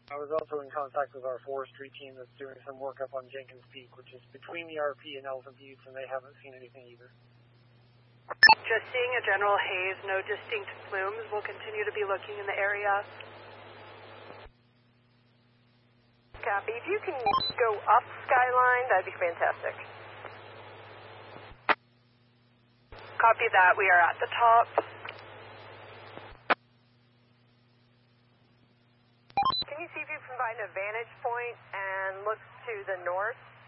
I was also in contact with our forestry team that's doing some work up on Jenkins Peak, which is between the RP and Elephant Buttes, and they haven't seen anything either. Just seeing a general haze, no distinct plumes. We'll continue to be looking in the area. Copy. If you can go up skyline, that'd be fantastic. Copy that. We are at the top. Can you see if you can find a vantage point and look to the north?